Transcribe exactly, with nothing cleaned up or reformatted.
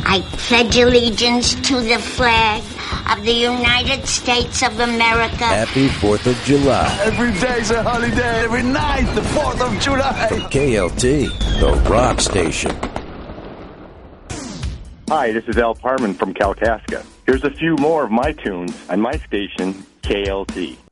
I pledge allegiance to the flag of the United States of America. Happy fourth of July. Every day's a holiday. Every night, the fourth of July. From K L T, the rock station. Hi, this is Al Parman from Kalkaska. Here's a few more of my tunes on my station, K L T.